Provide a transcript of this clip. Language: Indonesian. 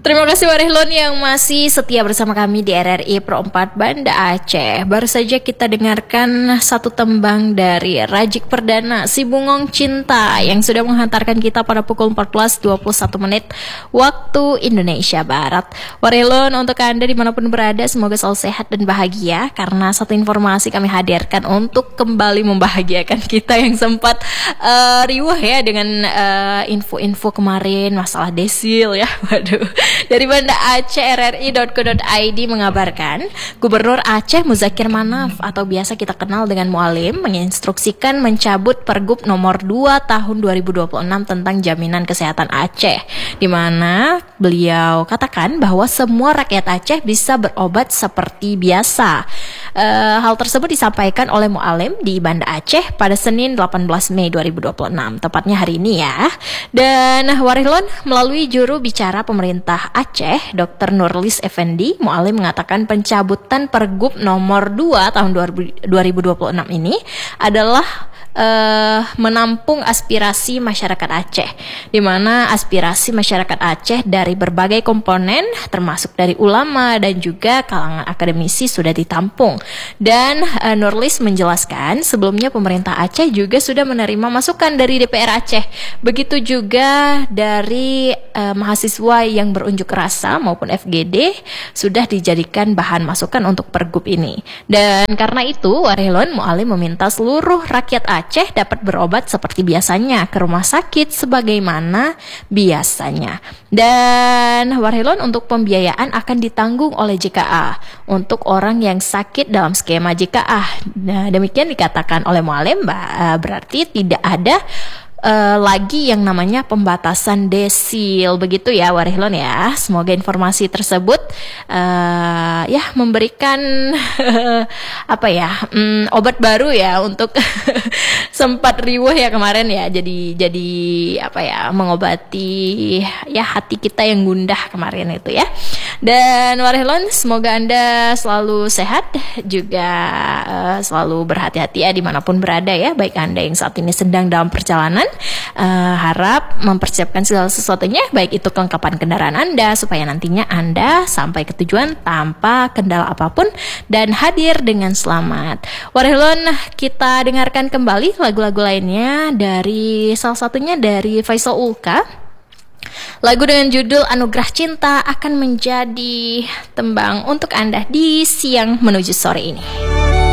Terima kasih Warehlon yang masih setia bersama kami di RRI Pro 4 Banda Aceh. Baru saja kita dengarkan satu tembang dari Rajik Perdana, Si Bungong Cinta, yang sudah menghantarkan kita pada pukul 14.21 waktu Indonesia Barat. Warehlon, untuk Anda dimanapun berada, semoga selalu sehat dan bahagia, karena satu informasi kami hadirkan untuk kembali membahagiakan kita yang sempat riuh ya dengan info-info kemarin masalah desil ya. Waduh. Dari Banda Aceh, rri.co.id mengabarkan, Gubernur Aceh Muzakir Manaf atau biasa kita kenal dengan Mualim menginstruksikan mencabut Pergub nomor 2 tahun 2026 tentang jaminan kesehatan Aceh, di mana beliau katakan bahwa semua rakyat Aceh bisa berobat seperti biasa. Hal tersebut disampaikan oleh Mualim di Banda Aceh pada Senin 18 Mei 2026, tepatnya hari ini ya. Dan Warehlon, melalui juru bicara pemerintah Aceh, Dr. Nurlis Effendi, Mualim mengatakan pencabutan Pergub nomor 2 tahun 2026 ini adalah menampung aspirasi masyarakat Aceh, di mana aspirasi masyarakat Aceh dari berbagai komponen, termasuk dari ulama dan juga kalangan akademisi, sudah ditampung. Dan Nurlis menjelaskan sebelumnya pemerintah Aceh juga sudah menerima masukan dari DPR Aceh, begitu juga dari mahasiswa yang berunjuk rasa maupun FGD sudah dijadikan bahan masukan untuk Pergub ini. Dan karena itu Warehlon, Mualim meminta seluruh rakyat Aceh dapat berobat seperti biasanya ke rumah sakit sebagaimana biasanya. Dan Warehlon, untuk pembiayaan akan ditanggung oleh JKA untuk orang yang sakit dalam skema JKA. Nah, demikian dikatakan oleh Mualim, berarti tidak ada lagi yang namanya pembatasan desil, begitu ya Warehlon ya. Semoga informasi tersebut ya memberikan obat baru ya untuk sempat riuh ya kemarin ya. Jadi mengobati ya hati kita yang gundah kemarin itu ya. Dan Warehlon, semoga Anda selalu sehat, juga selalu berhati-hati ya dimanapun berada ya. Baik Anda yang saat ini sedang dalam perjalanan, harap mempersiapkan segala sesuatunya, baik itu kelengkapan kendaraan Anda, supaya nantinya Anda sampai ke tujuan tanpa kendala apapun dan hadir dengan selamat. Warehlon, kita dengarkan kembali lagu-lagu lainnya, dari salah satunya dari Faisal Ulka. Lagu dengan judul Anugerah Cinta akan menjadi tembang untuk Anda di siang menuju sore ini.